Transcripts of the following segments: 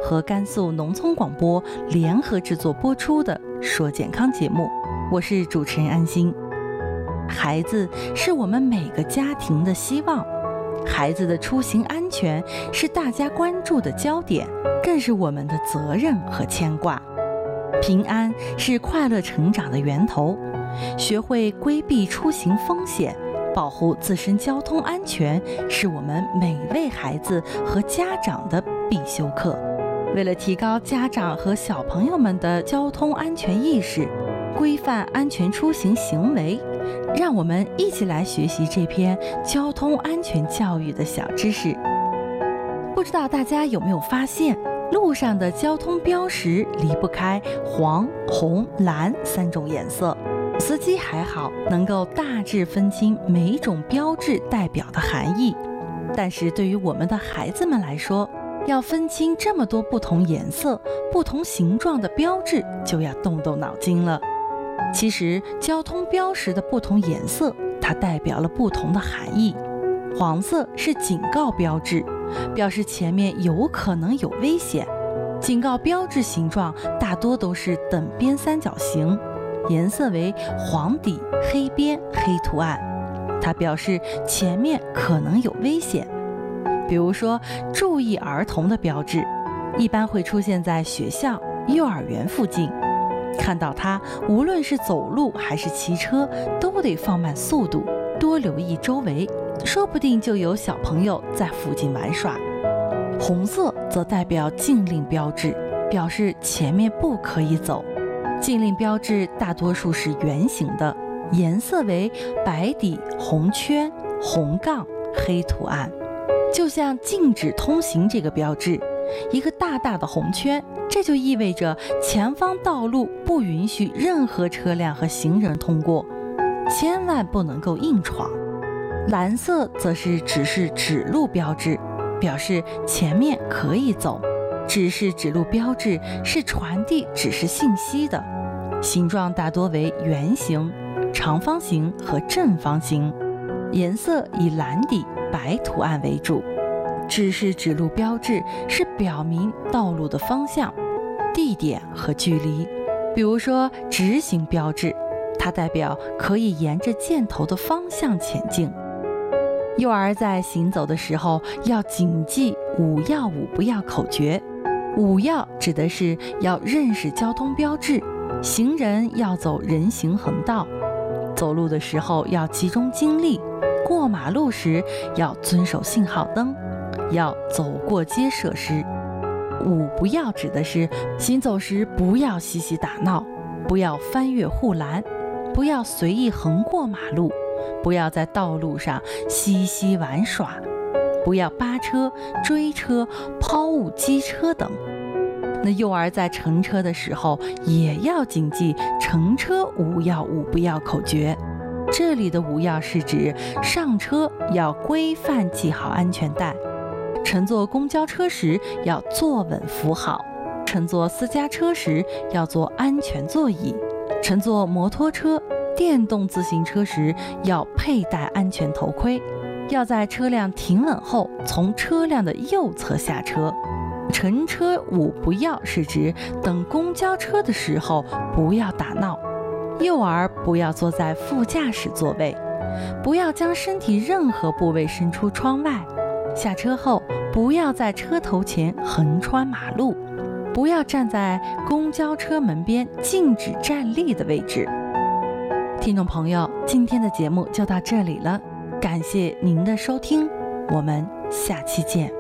和甘肃农村广播联合制作播出的说健康节目，我是主持人安心。孩子是我们每个家庭的希望，孩子的出行安全是大家关注的焦点，更是我们的责任和牵挂。平安是快乐成长的源头，学会规避出行风险，保护自身交通安全，是我们每位孩子和家长的必修课。为了提高家长和小朋友们的交通安全意识，规范安全出行行为，让我们一起来学习这篇交通安全教育的小知识。不知道大家有没有发现，路上的交通标识离不开黄、红、蓝3种颜色。司机还好，能够大致分清每种标志代表的含义，但是对于我们的孩子们来说，要分清这么多不同颜色、不同形状的标志，就要动动脑筋了。其实，交通标识的不同颜色，它代表了不同的含义。黄色是警告标志，表示前面有可能有危险。警告标志形状大多都是等边三角形，颜色为黄底黑边黑图案，它表示前面可能有危险。比如说注意儿童的标志，一般会出现在学校、幼儿园附近，看到它无论是走路还是骑车都得放慢速度，多留意周围，说不定就有小朋友在附近玩耍。红色则代表禁令标志，表示前面不可以走。禁令标志大多数是圆形的，颜色为白底红圈红杠黑图案。就像禁止通行这个标志，一个大大的红圈，这就意味着前方道路不允许任何车辆和行人通过，千万不能够硬闯。蓝色则是指示指路标志，表示前面可以走。指示指路标志是传递指示信息的，形状大多为圆形、长方形和正方形，颜色以蓝底白图案为主。指示指路标志是表明道路的方向、地点和距离。比如说直行标志，它代表可以沿着箭头的方向前进。幼儿在行走的时候要谨记5要5不要口诀。5要指的是要认识交通标志，行人要走人行横道，走路的时候要集中精力，过马路时要遵守信号灯，要走过街设施。5不要指的是行走时不要嬉戏打闹，不要翻越护栏，不要随意横过马路，不要在道路上嬉戏玩耍，不要扒车、追车、抛物机车等。那幼儿在乘车的时候也要谨记乘车5要5不要口诀。这里的5要是指上车要规范系好安全带，乘坐公交车时要坐稳扶好，乘坐私家车时要坐安全座椅，乘坐摩托车、电动自行车时要佩戴安全头盔，要在车辆停稳后从车辆的右侧下车。乘车5不要是指等公交车的时候不要打闹，幼儿不要坐在副驾驶座位，不要将身体任何部位伸出窗外，下车后不要在车头前横穿马路，不要站在公交车门边禁止站立的位置。听众朋友，今天的节目就到这里了，感谢您的收听，我们下期见。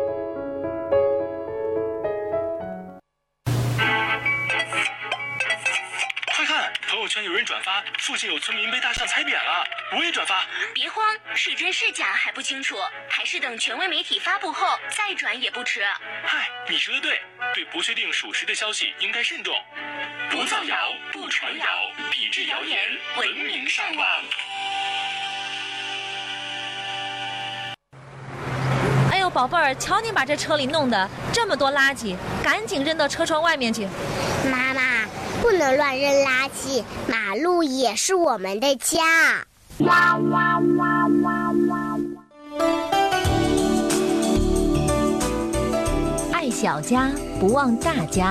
朋友圈有人转发，附近有村民被大象踩扁了，我也转发。 别慌，是真是假还不清楚，还是等权威媒体发布后再转也不迟。 嗨，你说的对，对不确定属实的消息应该慎重，不造谣，不传谣，抵制谣言，文明上网。 哎呦，宝贝儿，瞧你把这车里弄的这么多垃圾，赶紧扔到车窗外面去。 妈妈，不能乱扔垃圾，马路也是我们的家。 爱小家不忘大家。